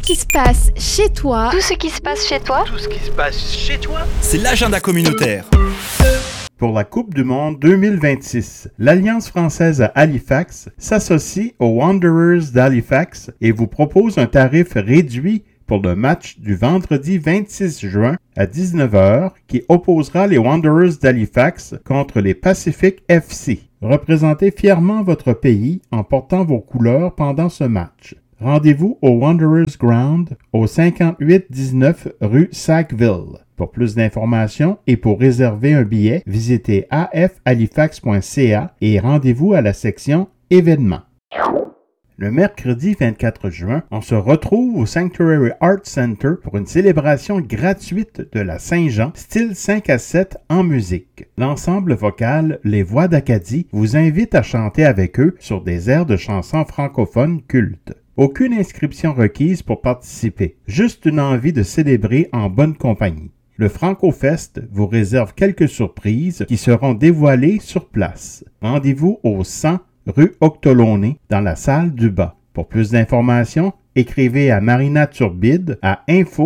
qui se passe chez toi. Tout ce qui se passe chez toi. Tout ce qui se passe chez toi. C'est l'agenda communautaire. Pour la Coupe du monde 2026, l'Alliance française à Halifax s'associe aux Wanderers d'Halifax et vous propose un tarif réduit pour le match du vendredi 26 juin à 19h qui opposera les Wanderers d'Halifax contre les Pacific FC. Représentez fièrement votre pays en portant vos couleurs pendant ce match. Rendez-vous au Wanderers Ground au 5819 rue Sackville. Pour plus d'informations et pour réserver un billet, visitez afhalifax.ca et rendez-vous à la section événements. Le mercredi 24 juin, on se retrouve au Sanctuary Art Center pour une célébration gratuite de la Saint-Jean, style 5 à 7 en musique. L'ensemble vocal Les Voix d'Acadie vous invite à chanter avec eux sur des airs de chansons francophones cultes. Aucune inscription requise pour participer, juste une envie de célébrer en bonne compagnie. Le FrancoFest vous réserve quelques surprises qui seront dévoilées sur place. Rendez-vous au 100 rue Octolonné dans la salle du bas. Pour plus d'informations, écrivez à Marina Turbide à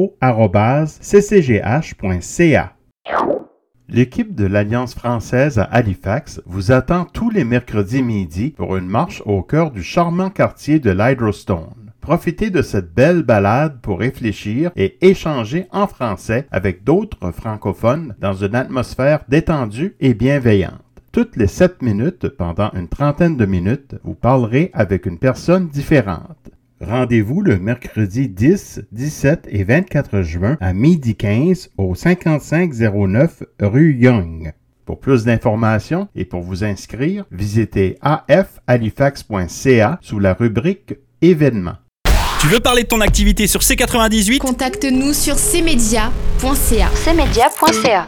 info@ccgh.ca. L'équipe de l'Alliance française à Halifax vous attend tous les mercredis midi pour une marche au cœur du charmant quartier de l'Hydrostone. Profitez de cette belle balade pour réfléchir et échanger en français avec d'autres francophones dans une atmosphère détendue et bienveillante. Toutes les 7 minutes, pendant une trentaine de minutes, vous parlerez avec une personne différente. Rendez-vous le mercredi 10, 17 et 24 juin à 12h15 au 5509 rue Young. Pour plus d'informations et pour vous inscrire, visitez afhalifax.ca sous la rubrique Événements. Tu veux parler de ton activité sur C98? Contacte-nous sur cmedia.ca. cmedia.ca.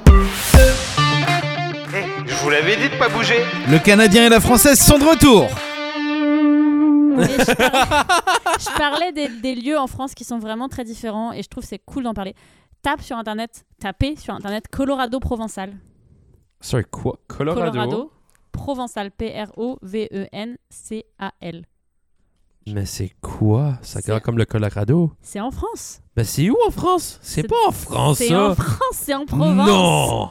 Je vous l'avais dit de pas bouger. Le Canadien et la Française sont de retour. Je parlais des lieux en France qui sont vraiment très différents et je trouve que c'est cool d'en parler. Tapez sur internet Colorado Provençal. Sorry, quoi? Colorado? Provençal, Provencal. Mais c'est quoi? Ça a comme le Colorado? C'est en France. Mais c'est où en France? C'est pas en France, c'est ça! C'est en France, c'est en Provence. Non!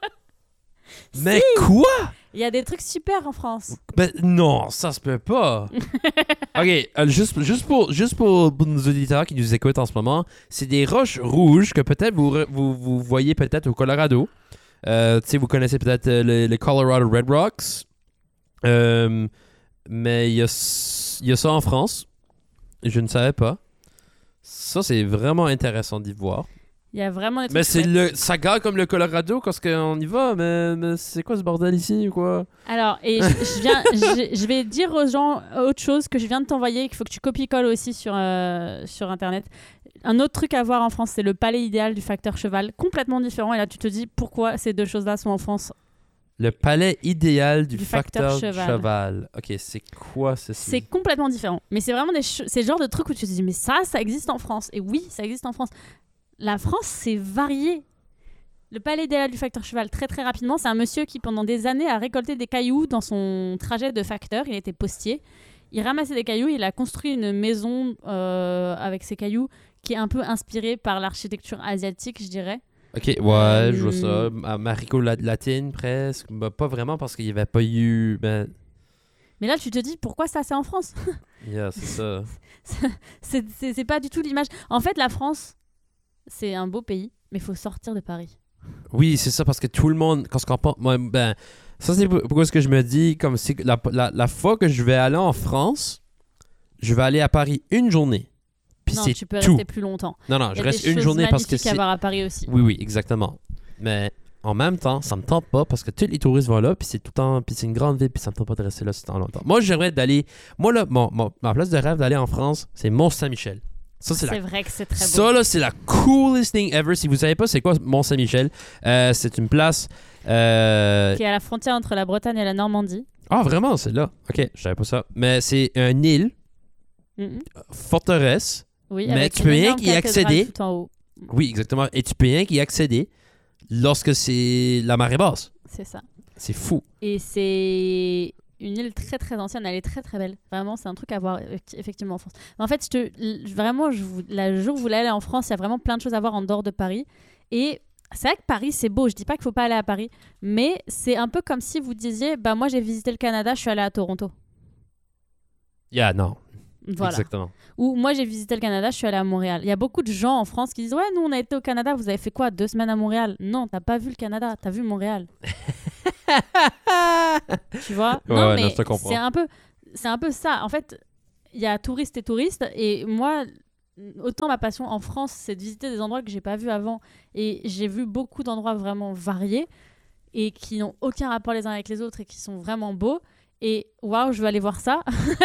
Mais quoi? Il y a des trucs super en France. Ben non, ça se peut pas. Ok, juste pour nos auditeurs qui nous écoutent en ce moment, c'est des roches rouges que peut-être vous voyez peut-être au Colorado. Tu sais, vous connaissez peut-être les Colorado Red Rocks. Mais il y a ça en France. Je ne savais pas. Ça, c'est vraiment intéressant d'y voir. Il y a vraiment des trucs. Mais ça garde comme le Colorado quand on y va, mais c'est quoi ce bordel ici ou quoi? Alors, et je vais dire aux gens autre chose que je viens de t'envoyer, qu'il faut que tu copies-colles aussi sur Internet. Un autre truc à voir en France, c'est le palais idéal du facteur cheval, complètement différent. Et là, tu te dis pourquoi ces deux choses-là sont en France. Le palais idéal du facteur cheval. Ok, c'est quoi ceci? C'est complètement différent. Mais c'est vraiment c'est le genre de truc où tu te dis, mais ça existe en France. Et oui, ça existe en France. La France, c'est varié. Le palais idéal du facteur cheval, très très rapidement, c'est un monsieur qui pendant des années a récolté des cailloux dans son trajet de facteur. Il était postier. Il ramassait des cailloux. Il a construit une maison avec ces cailloux qui est un peu inspirée par l'architecture asiatique, je dirais. Ok, ouais, je vois ça. Marico latine, presque. Bah, pas vraiment parce qu'il n'y avait pas eu... Mais là, tu te dis, pourquoi ça, c'est en France? Yeah, c'est ça. c'est pas du tout l'image. En fait, la France, c'est un beau pays, mais il faut sortir de Paris. Oui, c'est ça, parce que tout le monde... ça, c'est pourquoi ce que je me dis, comme si la fois que je vais aller en France, je vais aller à Paris une journée. Puis non, c'est tu peux tout. rester plus longtemps. Non, je reste une journée parce que c'est... Il y a des choses magnifiques à voir à Paris aussi. Oui, exactement. Mais en même temps, ça me tente pas parce que tous les touristes vont là, puis c'est tout le temps... Puis c'est une grande ville, puis ça me tente pas de rester là si longtemps. Moi, j'aimerais d'aller... Moi, là, ma place de rêve d'aller en France, c'est Mont-Saint-Michel. Ça, c'est vrai que c'est très beau. Ça, là, c'est la coolest thing ever. Si vous savez pas c'est quoi Mont-Saint-Michel, c'est une place... qui est à la frontière entre la Bretagne et la Normandie. Ah, vraiment? C'est là? Ok, je savais pas ça. Mais c'est une île, forteresse, oui, mais tu peux rien y accéder. Tout en haut. Oui, exactement. Et tu peux rien y accéder lorsque c'est la marée basse. C'est ça. C'est fou. Et c'est une île très très ancienne, elle est très très belle. Vraiment, c'est un truc à voir effectivement en France. Mais en fait, le jour où vous voulez aller en France, il y a vraiment plein de choses à voir en dehors de Paris. Et c'est vrai que Paris, c'est beau. Je dis pas qu'il faut pas aller à Paris, mais c'est un peu comme si vous disiez, bah moi j'ai visité le Canada, je suis allée à Toronto. Non. Voilà. Exactement. Ou moi j'ai visité le Canada, je suis allée à Montréal. Il y a beaucoup de gens en France qui disent ouais, nous on a été au Canada, vous avez fait quoi 2 semaines à Montréal? Non, t'as pas vu le Canada, t'as vu Montréal. Tu vois? Non, Ouais, mais non, je te comprends. c'est un peu ça. En fait, il y a touristes et touristes, et moi, autant ma passion en France, c'est de visiter des endroits que j'ai pas vus avant, et j'ai vu beaucoup d'endroits vraiment variés et qui n'ont aucun rapport les uns avec les autres et qui sont vraiment beaux. Et waouh, je veux aller voir ça.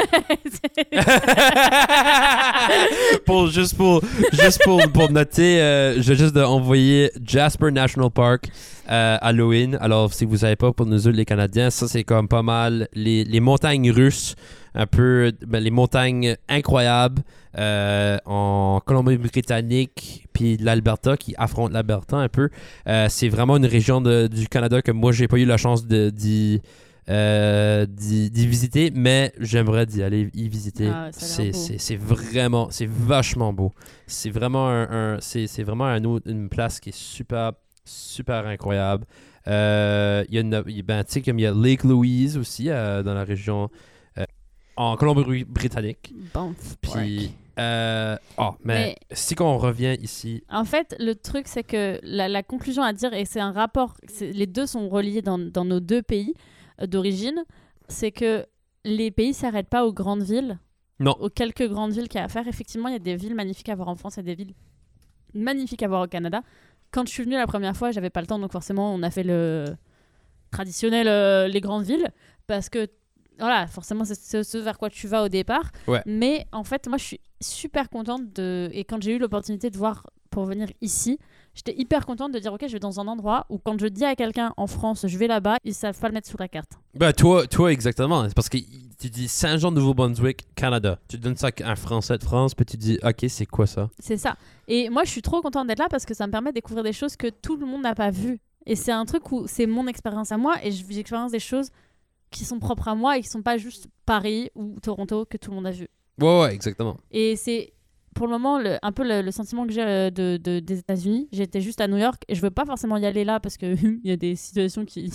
Juste pour noter, je viens juste d'envoyer Jasper National Park Halloween. Alors, si vous savez pas, pour nous autres, les Canadiens, ça, c'est comme pas mal les montagnes russes, un peu les montagnes incroyables en Colombie-Britannique, puis l'Alberta qui affronte l'Alberta un peu. C'est vraiment une région du Canada que moi, j'ai pas eu la chance d'y visiter, mais j'aimerais y visiter. C'est vachement beau. C'est vraiment une place qui est super super incroyable. Il y a comme il y a Lake Louise aussi dans la région en Colombie-Britannique. Puis mais si qu'on revient ici. En fait, le truc c'est que la conclusion à dire, et c'est un rapport, les deux sont reliés dans nos deux pays d'origine, c'est que les pays s'arrêtent pas aux grandes villes. Non. Aux quelques grandes villes qu'il y a à faire. Effectivement, il y a des villes magnifiques à voir en France et des villes magnifiques à voir au Canada. Quand je suis venue la première fois, j'avais pas le temps, donc forcément, on a fait le traditionnel les grandes villes, parce que voilà, forcément, c'est ce vers quoi tu vas au départ. Ouais. Mais en fait, moi, je suis super contente et quand j'ai eu l'opportunité de voir pour venir ici, j'étais hyper contente de dire ok, je vais dans un endroit où quand je dis à quelqu'un en France je vais là-bas, ils savent pas le mettre sur la carte. Ben toi exactement, c'est parce que tu dis Saint-Jean-de-Nouveau-Brunswick, Canada, tu donnes ça à un Français de France, puis tu dis ok, c'est quoi ça? C'est ça. Et moi je suis trop contente d'être là parce que ça me permet de découvrir des choses que tout le monde n'a pas vues. Et c'est un truc où c'est mon expérience à moi, et j'expérience des choses qui sont propres à moi et qui sont pas juste Paris ou Toronto que tout le monde a vu. Ouais, exactement. Et c'est pour le moment un peu le sentiment que j'ai des États-Unis. J'étais juste à New York et je veux pas forcément y aller là parce que il y a des situations qui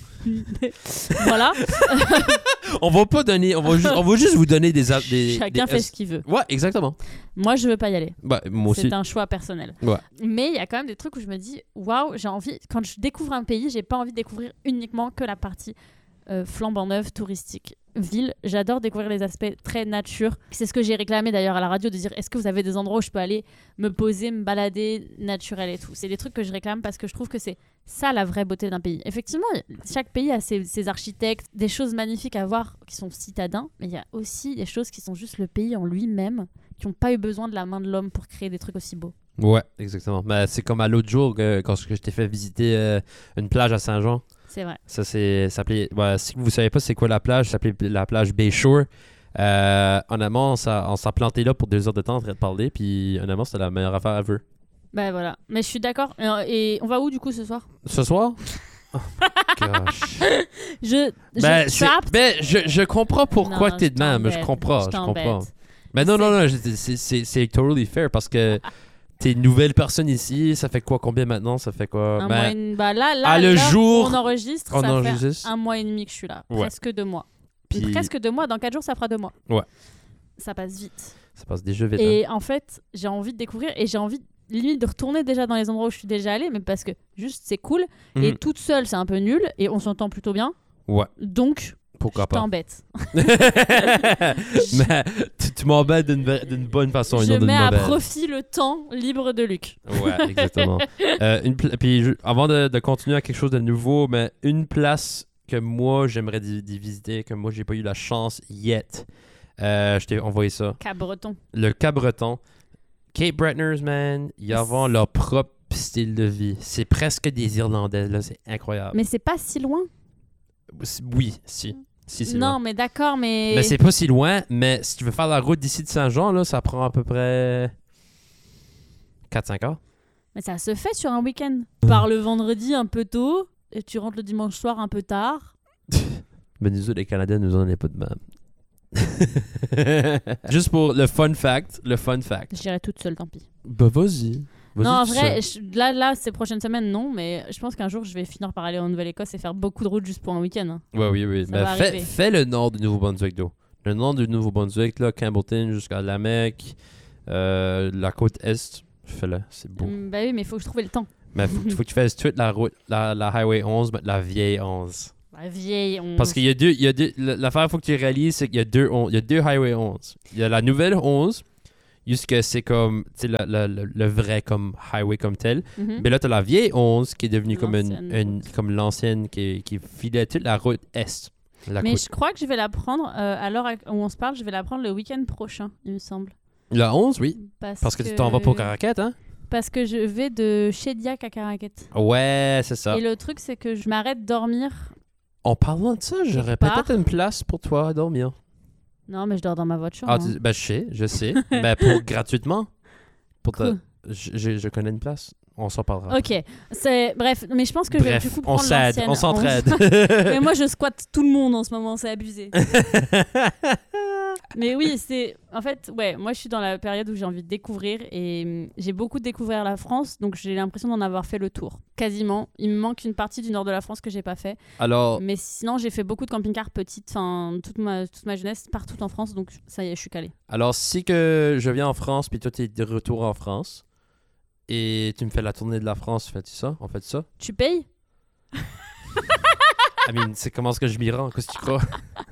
voilà. On va juste vous donner des chacun fait ce qu'il veut. Ouais, exactement. Moi je veux pas y aller. Bah, moi aussi. C'est un choix personnel. Ouais. Mais il y a quand même des trucs où je me dis waouh, j'ai envie, quand je découvre un pays, j'ai pas envie de découvrir uniquement que la partie flambant neuve, touristique, ville. J'adore découvrir les aspects très nature. C'est ce que j'ai réclamé d'ailleurs à la radio, de dire est-ce que vous avez des endroits où je peux aller me poser, me balader, naturel et tout. C'est des trucs que je réclame parce que je trouve que c'est ça la vraie beauté d'un pays. Effectivement, chaque pays a ses architectes, des choses magnifiques à voir qui sont citadins, mais il y a aussi des choses qui sont juste le pays en lui-même, qui n'ont pas eu besoin de la main de l'homme pour créer des trucs aussi beaux. Ouais, exactement. Mais c'est comme à l'autre jour quand je t'ai fait visiter une plage à Saint-Jean. C'est vrai. Ça s'appelait. Si vous savez pas c'est quoi la plage, ça s'appelait la plage Bayshore. Honnêtement, on s'est planté là pour 2 heures de temps en train de parler, puis honnêtement, c'était la meilleure affaire ever. Ben voilà. Mais je suis d'accord. Et on va où du coup ce soir? Ce soir? Oh, gosh. Je comprends pourquoi t'es de même. Je comprends. Mais non, c'est totally fair parce que t'es une nouvelle personne ici, ça fait quoi? Combien maintenant? Ça fait quoi? Là, jour, on enregistre, ça fait 1 mois et demi que je suis là. Ouais. Presque 2 mois. Puis... Presque 2 mois, dans 4 jours, ça fera 2 mois. Ouais. Ça passe vite. Ça passe déjà vite. Et en fait, j'ai envie de découvrir, et j'ai envie limite de retourner déjà dans les endroits où je suis déjà allée, mais parce que juste c'est cool. Et toute seule, c'est un peu nul, et on s'entend plutôt bien. Ouais. Donc... Pourquoi pas? Je t'embête. Mais tu m'embêtes d'une bonne façon. Je mets à profit le temps libre de Luc. Ouais, exactement. Puis avant de continuer à quelque chose de nouveau, mais une place que moi j'aimerais d'y visiter, que moi j'ai pas eu la chance yet. Je t'ai envoyé ça. Cap-Breton. Le Cap-Breton. Cape Bretoners, man, ils ont leur propre style de vie. C'est presque des Irlandais, là, c'est incroyable. Mais c'est pas si loin. Oui, si c'est non, loin. mais d'accord, mais... Mais c'est pas si loin, mais si tu veux faire la route d'ici de Saint-Jean, là, ça prend à peu près 4-5 heures. Mais ça se fait sur un week-end. Tu pars le vendredi un peu tôt, et tu rentres le dimanche soir un peu tard. Ben, nous autres, les Canadiens, nous en est pas de même. Juste pour le fun fact. J'irai toute seule, tant pis. Bah, vas-y. Non, en vrai, là, ces prochaines semaines, non, mais je pense qu'un jour, je vais finir par aller en Nouvelle-Écosse et faire beaucoup de routes juste pour un week-end. Hein. Ouais, oui. Ça Mais va arriver. fais le nord du Nouveau-Brunswick, d'eau. Le nord du Nouveau-Brunswick, là, Campbellton jusqu'à Lamec, la côte est, fais-le, c'est beau. Bah oui, mais il faut que je trouve le temps. Mais faut que tu fasses toute la route, la Highway 11, mais la vieille 11. La vieille, Parce qu'il y a deux, l'affaire qu'il faut que tu réalises, c'est qu'il y a deux Highway 11. Il y a la nouvelle 11, jusque c'est comme, tu sais, le vrai comme highway comme tel. Mhm. Mais là, t'as la vieille 11 qui est devenue comme L'ancienne comme l'ancienne qui filait toute la route est. Mais je crois que je vais la prendre, à l'heure où on se parle, je vais la prendre le week-end prochain, il me semble. La 11, oui. Parce que tu t'en vas pour Caracat, hein? Parce que je vais de Shediac à Caracat. Ouais, c'est ça. Et le truc, c'est que je m'arrête dormir. En parlant de ça, j'aurais part. peut-être une place pour toi à dormir. Non, mais je dors dans ma voiture. Ah, hein. ben je sais. Ben pour gratuitement. Pour Cool. je connais une place. On s'en parlera. Ok, bref, mais je pense que je vais du coup prendre l'ancienne. On s'entraide. Mais moi, je squatte tout le monde en ce moment, c'est abusé. Mais oui, en fait, ouais, moi je suis dans la période où j'ai envie de découvrir et j'ai beaucoup découvert la France, donc j'ai l'impression d'en avoir fait le tour, quasiment. Il me manque une partie du nord de la France que j'ai pas fait. Alors, Mais sinon, j'ai fait beaucoup de camping-car petite, enfin toute ma jeunesse partout en France, donc ça y est, je suis calée. alors si que je viens en France puis toi t'es de retour en France et tu me fais la tournée de la France, fais-tu ça? On fait ça? Tu payes? I mean, c'est comment est-ce que je m'y rends? Qu'est-ce que tu crois?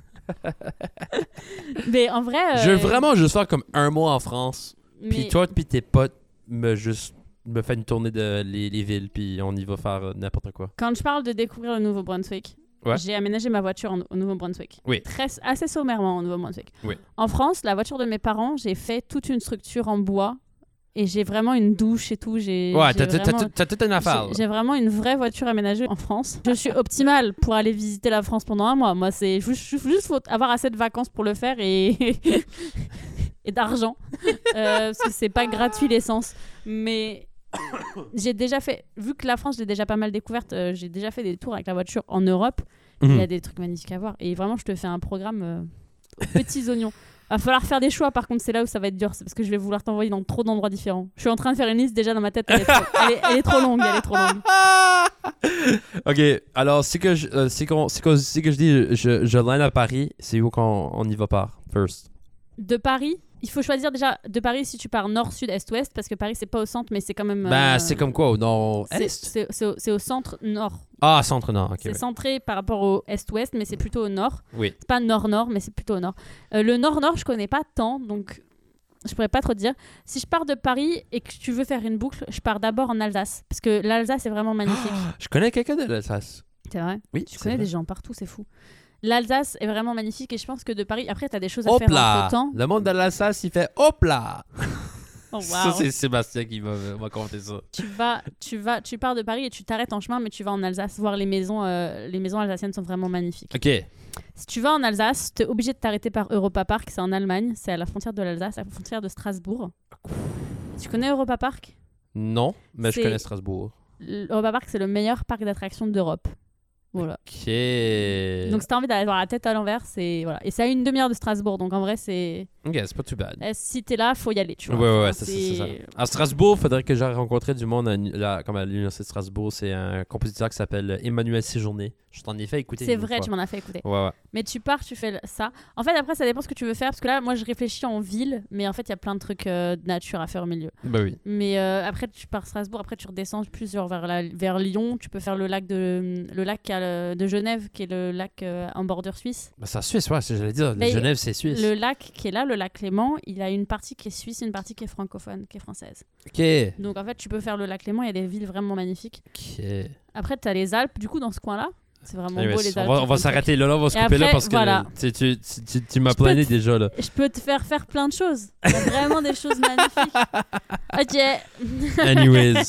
Mais en vrai... Je veux vraiment juste faire comme un mois en France. Puis mais- toi puis tes potes me fait une tournée de les villes puis on y va faire n'importe quoi. Quand je parle de découvrir le Nouveau-Brunswick, Ouais. j'ai aménagé ma voiture au Nouveau-Brunswick. Oui. Assez sommairement au Nouveau-Brunswick. Oui. En France, la voiture de mes parents, j'ai fait toute une structure en bois et j'ai vraiment une douche et tout. Ouais, t'as toute une affaire. J'ai vraiment une vraie voiture aménagée en France. Je suis optimale pour aller visiter la France pendant un mois. Moi, c'est juste faut avoir assez de vacances pour le faire et et d'argent. Parce que c'est pas gratuit l'essence. Mais j'ai déjà fait, vu que la France, j'ai déjà pas mal découverte, j'ai déjà fait des tours avec la voiture en Europe. Il y a des trucs magnifiques à voir. Et vraiment, je te fais un programme petits oignons. Va falloir faire des choix, par contre, c'est là où ça va être dur. C'est parce que je vais vouloir t'envoyer dans trop d'endroits différents. Je suis en train de faire une liste déjà dans ma tête. Elle est trop longue. Ok, alors si que je dis je line à Paris, c'est où qu'on y va par first? De Paris, il faut choisir déjà de Paris si tu pars nord, sud, est, ouest, parce que Paris c'est pas au centre, mais c'est quand même. C'est comme quoi au nord-est? C'est au centre nord. Ah, centre-nord, ok. C'est Ouais. centré par rapport au est-ouest, mais c'est plutôt au nord. Oui. C'est pas nord-nord, mais c'est plutôt au nord. Le nord-nord, je connais pas tant, donc je pourrais pas trop te dire. Si je pars de Paris et que tu veux faire une boucle, je pars d'abord en Alsace, parce que l'Alsace est vraiment magnifique. Je connais quelqu'un de l'Alsace. C'est vrai? Oui, Tu connais des gens partout, c'est fou. L'Alsace est vraiment magnifique et je pense que de Paris, après, t'as des choses à Hop faire là! entre temps. Le monde de l'Alsace, il fait hop là! Oh, Ça, wow. c'est Sébastien qui m'a conté ça. Tu pars de Paris et tu t'arrêtes en chemin, mais tu vas en Alsace voir les maisons. Les maisons alsaciennes sont vraiment magnifiques. Ok. Si tu vas en Alsace, tu es obligé de t'arrêter par Europa Park, c'est en Allemagne, c'est à la frontière de l'Alsace, à la frontière de Strasbourg. Tu connais Europa Park? Non, mais je C'est- connais Strasbourg. Europa Park, c'est le meilleur parc d'attractions d'Europe. Voilà. Ok. Donc si t'as envie d'aller voir la tête à l'envers, c'est voilà. Et c'est à une demi-heure de Strasbourg, donc en vrai c'est. Ok, c'est pas too bad. Si t'es là, faut y aller, tu vois. Ouais, Enfin, c'est ça. À Strasbourg, faudrait que j'aille rencontrer du monde comme à l'Université de Strasbourg. C'est un compositeur qui s'appelle Emmanuel Séjourné. Je t'en ai fait écouter. C'est une vrai, fois. tu m'en as fait écouter. Ouais. Mais tu pars, tu fais ça. En fait, après, ça dépend ce que tu veux faire. Parce que là, moi, je réfléchis en ville. Mais en fait, il y a plein de trucs de nature à faire au milieu. Bah oui. Mais après, tu pars à Strasbourg. Après, tu redescends plus vers Lyon. Tu peux faire le lac de Genève, qui est le lac en bordure suisse. Bah c'est Suisse, ouais, j'allais dire. Mais Genève, c'est Suisse. Le lac qui est là, le lac Léman, il a une partie qui est suisse et une partie qui est francophone, qui est française. Ok. Donc, en fait, tu peux faire le lac Léman. Il y a des villes vraiment magnifiques. Ok. Après, tu as les Alpes, du coup, dans ce coin-là. C'est vraiment Anyways, beau, les Alpes. on va s'arrêter là, on va se Et couper là après, parce que voilà. tu m'as plané déjà là. Je peux te faire plein de choses. Il y a vraiment des choses magnifiques. Ok. Anyways.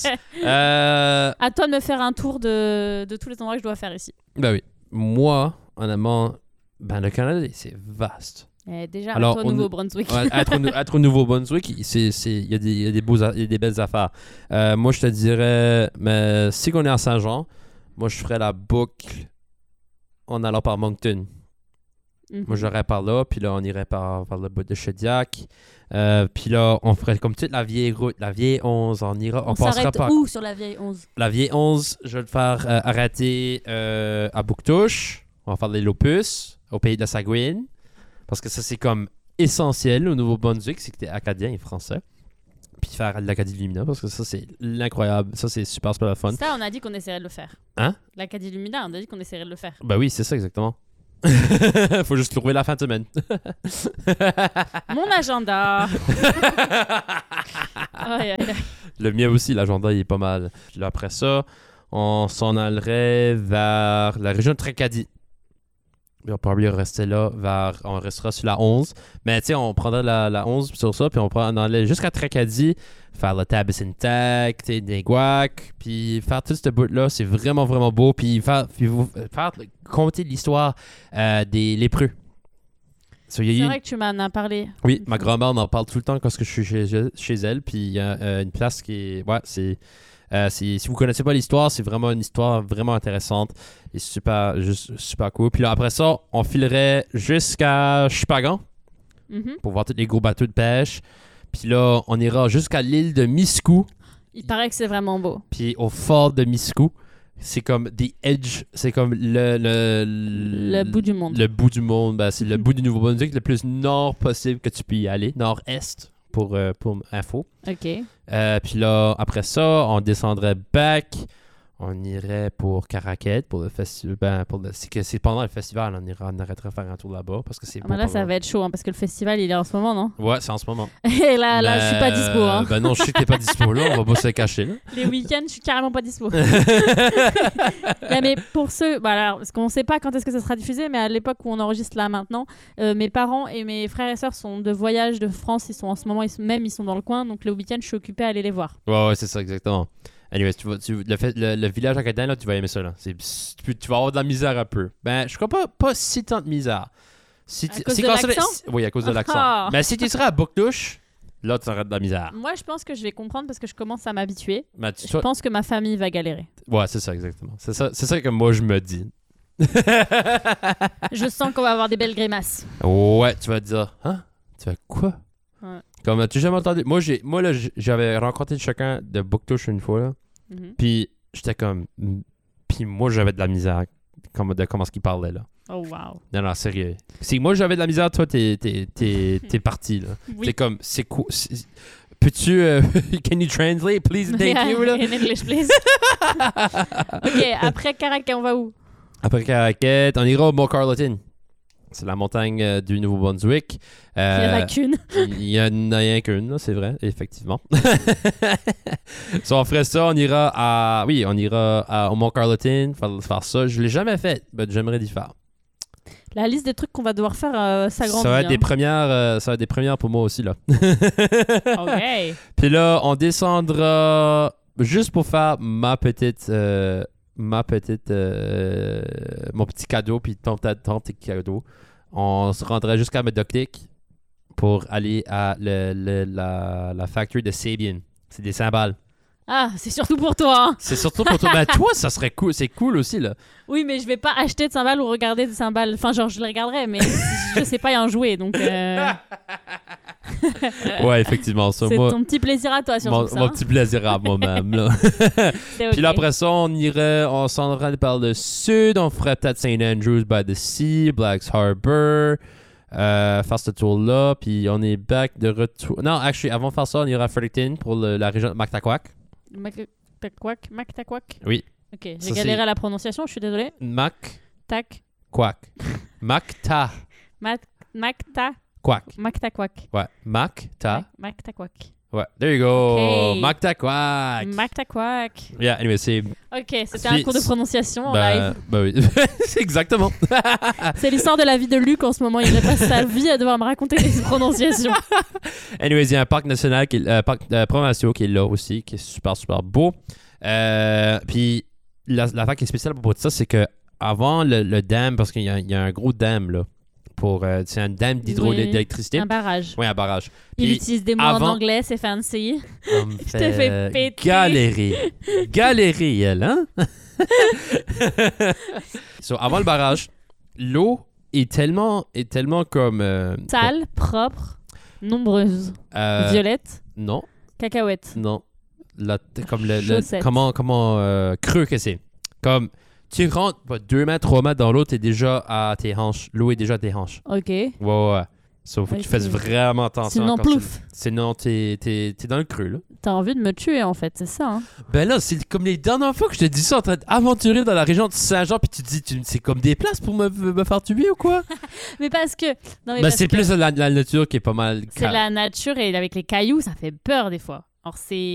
À toi de me faire un tour de tous les endroits que je dois faire ici. Bah oui. Moi, honnêtement, le Canada, c'est vaste. Déjà, Alors, à toi, Nouveau-Brunswick. Ouais, être au Nouveau-Brunswick, il y a des belles affaires. Moi, je te dirais, mais si on est à Saint-Jean, moi, je ferais la boucle en allant par Moncton. Moi, j'aurais par là, puis là, on irait par le bout de Chediac. Puis là, on ferait comme toute la vieille route, la vieille 11. On passera s'arrête par où sur la vieille 11? la vieille 11. Je vais le faire arrêter à Bouctouche. On va faire des Lopus au pays de la Sagouine. Parce que ça, c'est comme essentiel au Nouveau-Brunswick, c'est que t'es acadien et français. Puis faire l'Acadie Lumina, parce que ça, c'est l'incroyable. Ça, c'est super le fun. Ça, on a dit qu'on essaierait de le faire. Hein? L'Acadie Lumina, on a dit qu'on essaierait de le faire. Ben oui, c'est ça, exactement. Faut juste trouver la fin de semaine. Mon agenda. Aïe, aïe, aïe. Le mien aussi, l'agenda, il est pas mal. Puis là, après ça, on s'en allerait vers la région de Tracadie. Puis on pourrait rester là, on restera sur la 11. Mais tu sais, on prendrait la 11 sur ça, puis on allait jusqu'à Tracadie, faire le Tabacintac, Néguac, puis faire tout ce bout-là, c'est vraiment, vraiment beau. Puis faire compter l'histoire des lépreux. So, C'est vrai que tu m'en as parlé. Oui, ma grand-mère m'en parle tout le temps quand je suis chez elle, puis il y a une place qui est... Ouais, c'est... si vous connaissez pas l'histoire, c'est vraiment une histoire vraiment intéressante et super cool. Puis là, après ça, on filerait jusqu'à Chupagan pour voir tous les gros bateaux de pêche. Puis là, on ira jusqu'à l'île de Miscou. Il paraît que c'est vraiment beau. Puis au fort de Miscou, c'est comme the edge, c'est comme le bout du monde. Le bout du monde, c'est le bout du Nouveau-Brunswick, le plus nord possible que tu peux y aller, nord-est pour info. OK. Puis là, après ça, on descendrait back. On irait pour Caraquette, pour le festival. C'est pendant le festival, on arrêterait de faire un tour là-bas parce que c'est beau. Là, ça va être chaud parce que le festival, il est en ce moment, non? Ouais, c'est en ce moment. Et là, je suis pas dispo. Hein. Ben non, je sais que t'es pas dispo là, on va pas se cacher. Là. Les week-ends, je suis carrément pas dispo. Mais pour ceux, alors, parce qu'on sait pas quand est-ce que ça sera diffusé, mais à l'époque où on enregistre là maintenant, mes parents et mes frères et sœurs sont de voyage de France. Ils sont en ce moment, ils sont dans le coin, donc le week-end, je suis occupée à aller les voir. Ouais, c'est ça, exactement. Anyways, le village acadien, là, tu vas aimer ça. Là. Tu vas avoir de la misère un peu. Ben, je crois pas si tant de misère. À cause de l'accent? Oui, à cause de l'accent. Mais si tu serais à Bouctouche, là, tu aurais de la misère. Moi, je pense que je vais comprendre parce que je commence à m'habituer. Ben, Je pense que ma famille va galérer. Ouais, c'est ça, exactement. C'est ça que moi, je me dis. Je sens qu'on va avoir des belles grimaces. Ouais, tu vas te dire, hein? Tu vas quoi? Ouais. Comme, as-tu jamais entendu? Moi, j'avais rencontré quelqu'un de Bouctouche une fois, là. Puis, j'étais comme... Puis moi, j'avais de la misère de comment ce qu'il parlait, là. Oh, wow. Non, sérieux. Si moi, j'avais de la misère, toi, t'es parti, là. Oui. C'est comme, c'est quoi... Peux-tu... can you translate, please? Thank you, là? In English, please. OK, après Caraquet, on va où? Après Caraquet, on ira au Mont-Carleton. C'est la montagne du Nouveau-Brunswick. Il n'y en a qu'une. Il n'y en a rien qu'une, là, c'est vrai, effectivement. Si on ferait ça, on ira au Mont-Carleton, faire ça. Je ne l'ai jamais fait, mais j'aimerais d'y faire. La liste des trucs qu'on va devoir faire s'agrandit. Ça va être des premières pour moi aussi, là. OK. Puis là, on descendra juste pour faire mon petit cadeau, puis ton petit cadeau. On se rendrait jusqu'à Medoc pour aller à la factory de Sabian. C'est des cymbales. Ah, c'est surtout pour toi. Hein. C'est surtout pour toi. Ben, toi, ça serait cool. C'est cool aussi, là. Oui, mais je vais pas acheter de cymbales ou regarder des cymbales. Enfin, genre, je les regarderai, mais je sais pas y en jouer, donc... Ouais, c'est ton petit plaisir à toi, surtout ça. Mon petit plaisir à moi-même, là. Okay. Puis là, après ça, on s'en irait par le sud. On ferait peut-être St. Andrews by the Sea, Blacks Harbour. Faire ce tour-là. Puis on est back de retour. Non, actually, avant de faire ça, on ira à Fredericton pour la région de Mactaquac. Mactaquac? Oui. Ok, j'ai galéré à la prononciation, je suis désolé. Mactaquac. Mactaquac. Ouais, Mactaquac. Ouais, there you go. Okay. Mactaquac. Yeah, anyway, c'est... Ok, c'était un cours de prononciation en live. Bah oui, c'est exactement. C'est l'histoire de la vie de Luc en ce moment. Il passe sa vie à devoir me raconter des prononciations. Anyways, il y a un parc national, parc provincial qui est là aussi, qui est super, super beau. Puis l'affaire qui est spéciale à propos de ça, c'est que avant le dam, parce qu'il y a un gros dam là, c'est un dam d'hydroélectricité. Un barrage. Oui, un barrage. Il utilise des mots en anglais, c'est fancy. Je te fais péter. Galérer, elle, hein? So, avant le barrage, l'eau est tellement comme... Sale, propre, nombreuse. Violette, Non, cacahuète. non. Comme le Chaussette. comment creux que c'est. Comme tu rentres 2 mètres, 3 mètres dans l'eau, t'es déjà à tes hanches. L'eau est déjà à tes hanches. Ok. Ouais. Sauf que Ouais, tu fasses c'est- vraiment attention. Sinon, quand plouf. Sinon, t'es dans le creux, là. T'as envie de me tuer en fait, c'est ça. Hein? Ben là, c'est comme les dernières fois que je te dis ça en train d'aventurer dans la région de Saint-Jean, puis tu te dis, c'est comme des places pour me faire tuer ou quoi? Mais parce que. Non, mais Ben, parce c'est que plus la nature qui est pas mal. c'est la nature et avec les cailloux, ça fait peur des fois. Alors c'est.